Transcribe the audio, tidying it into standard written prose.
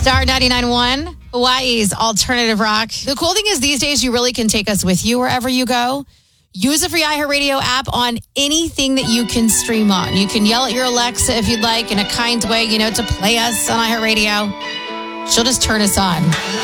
Star 99.1, Hawaii's alternative rock. The cool thing is these days you really can take us with you wherever you go. Use the free iHeartRadio app on anything that you can stream on. You can yell at your Alexa if you'd like in a kind way, to play us on iHeartRadio. She'll just turn us on.